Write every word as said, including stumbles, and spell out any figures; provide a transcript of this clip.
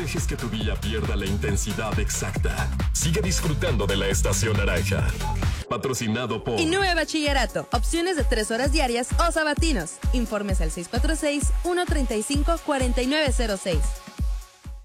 dejes que tu día pierda la intensidad exacta. Sigue disfrutando de la estación naranja. Patrocinado por Inúe Bachillerato. Opciones de tres horas diarias o sabatinos. Informes al seis cuatro seis, uno tres cinco, cuatro nueve cero seis.